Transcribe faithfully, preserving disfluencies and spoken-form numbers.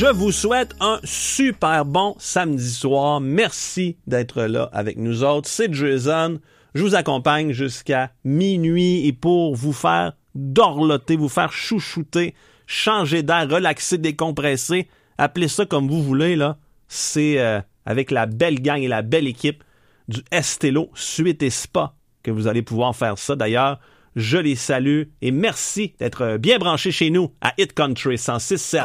Je vous souhaite un super bon samedi soir. Merci d'être là avec nous autres. C'est Jason. Je vous accompagne jusqu'à minuit et pour vous faire dorloter, vous faire chouchouter, changer d'air, relaxer, décompresser, appelez ça comme vous voulez, là. C'est euh, avec la belle gang et la belle équipe du Estelo Suite et Spa que vous allez pouvoir faire ça. D'ailleurs, je les salue et merci d'être bien branchés chez nous à Hit Country cent six sept.